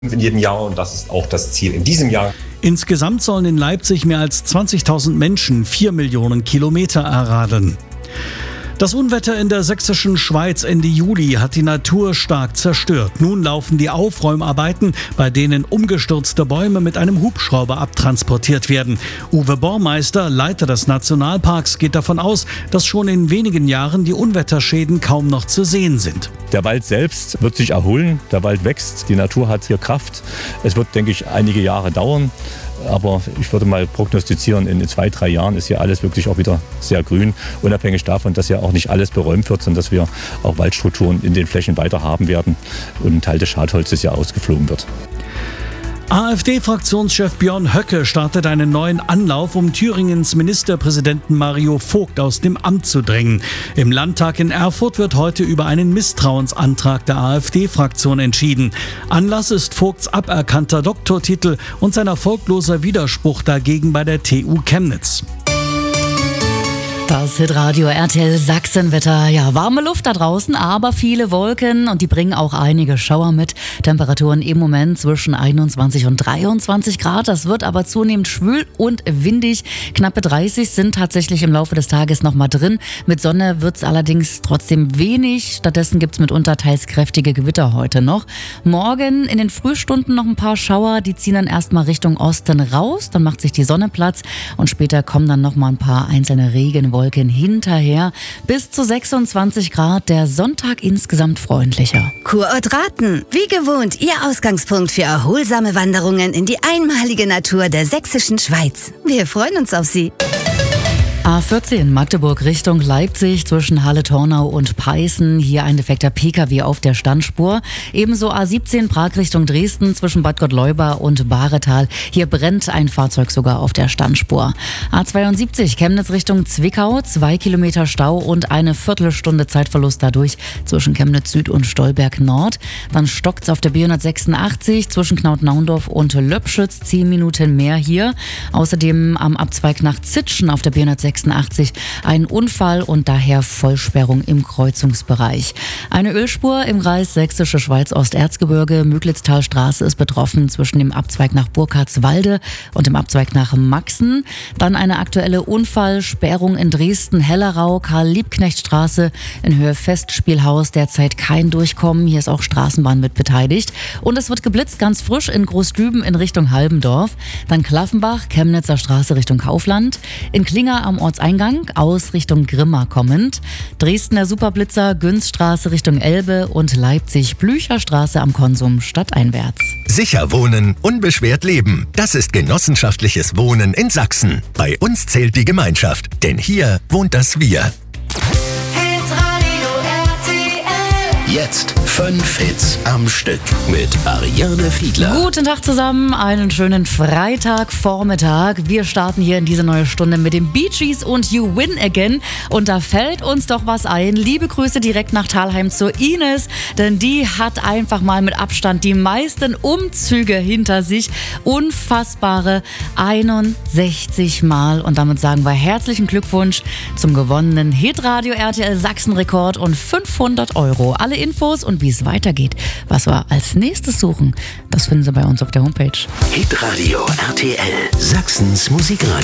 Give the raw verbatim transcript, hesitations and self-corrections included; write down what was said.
in jedem Jahr und das ist auch das Ziel in diesem Jahr. Insgesamt sollen in Leipzig mehr als zwanzigtausend Menschen vier Millionen Kilometer erradeln. Das Unwetter in der sächsischen Schweiz Ende Juli hat die Natur stark zerstört. Nun laufen die Aufräumarbeiten, bei denen umgestürzte Bäume mit einem Hubschrauber abtransportiert werden. Uwe Bormeister, Leiter des Nationalparks, geht davon aus, dass schon in wenigen Jahren die Unwetterschäden kaum noch zu sehen sind. Der Wald selbst wird sich erholen, der Wald wächst, die Natur hat hier Kraft. Es wird, denke ich, einige Jahre dauern. Aber ich würde mal prognostizieren, in zwei, drei Jahren ist hier alles wirklich auch wieder sehr grün. Unabhängig davon, dass ja auch nicht alles beräumt wird, sondern dass wir auch Waldstrukturen in den Flächen weiter haben werden und ein Teil des Schadholzes ja ausgeflogen wird. AfD-Fraktionschef Björn Höcke startet einen neuen Anlauf, um Thüringens Ministerpräsidenten Mario Vogt aus dem Amt zu drängen. Im Landtag in Erfurt wird heute über einen Misstrauensantrag der AfD-Fraktion entschieden. Anlass ist Vogts aberkannter Doktortitel und sein erfolgloser Widerspruch dagegen bei der T U Chemnitz. Das Hitradio R T L Sachsenwetter. Ja, warme Luft da draußen, aber viele Wolken und die bringen auch einige Schauer mit. Temperaturen im Moment zwischen einundzwanzig und dreiundzwanzig Grad. Das wird aber zunehmend schwül und windig. Knappe dreißig sind tatsächlich im Laufe des Tages noch mal drin. Mit Sonne wird es allerdings trotzdem wenig. Stattdessen gibt es mitunter teils kräftige Gewitter heute noch. Morgen in den Frühstunden noch ein paar Schauer. Die ziehen dann erstmal Richtung Osten raus. Dann macht sich die Sonne Platz und später kommen dann noch mal ein paar einzelne Regenwolken hinterher. Bis zu sechsundzwanzig Grad, der Sonntag insgesamt freundlicher. Kurort Rathen, wie gewohnt, Ihr Ausgangspunkt für erholsame Wanderungen in die einmalige Natur der sächsischen Schweiz. Wir freuen uns auf Sie. A vierzehn Magdeburg Richtung Leipzig zwischen Halle-Tornau und Peißen. Hier ein defekter Pkw auf der Standspur. Ebenso A siebzehn Prag Richtung Dresden zwischen Bad Gottleuba und Bahretal. Hier brennt ein Fahrzeug sogar auf der Standspur. A zweiundsiebzig Chemnitz Richtung Zwickau. Zwei Kilometer Stau und eine Viertelstunde Zeitverlust dadurch zwischen Chemnitz Süd und Stolberg Nord. Dann stockt's auf der B hundertsechsundachtzig zwischen Knaut-Naundorf und Löbschütz. Zehn Minuten mehr hier. Außerdem am Abzweig nach Zitschen auf der B hundertsechsundachtzig ein Unfall und daher Vollsperrung im Kreuzungsbereich. Eine Ölspur im Kreis Sächsische Schweiz-Osterzgebirge. Müglitztalstraße ist betroffen zwischen dem Abzweig nach Burkhardswalde und dem Abzweig nach Maxen. Dann eine aktuelle Unfallsperrung in Dresden-Hellerau, Karl-Liebknecht-Straße in Höhe Festspielhaus. Derzeit kein Durchkommen. Hier ist auch Straßenbahn mit beteiligt. Und es wird geblitzt ganz frisch in Großdüben in Richtung Halbendorf. Dann Klaffenbach, Chemnitzer Straße Richtung Kaufland. In Klinger am Ortseingang aus Richtung Grimma kommend. Dresdner Superblitzer, Günzstraße Richtung Elbe und Leipzig Blücherstraße am Konsum stadteinwärts. Sicher wohnen, unbeschwert leben. Das ist genossenschaftliches Wohnen in Sachsen. Bei uns zählt die Gemeinschaft, denn hier wohnt das Wir. Jetzt fünf Hits am Stück mit Ariane Fiedler. Guten Tag zusammen, einen schönen Freitagvormittag. Wir starten hier in diese neue Stunde mit den Bee Gees und You Win Again. Und da fällt uns doch was ein. Liebe Grüße direkt nach Thalheim zur Ines, denn die hat einfach mal mit Abstand die meisten Umzüge hinter sich. Unfassbare einundsechzig Mal. Und damit sagen wir herzlichen Glückwunsch zum gewonnenen Hitradio R T L Sachsen-Rekord und fünfhundert Euro. Alle Infos und wie es weitergeht, was wir als nächstes suchen, das finden Sie bei uns auf der Homepage. Hitradio R T L, Sachsens Musikradio.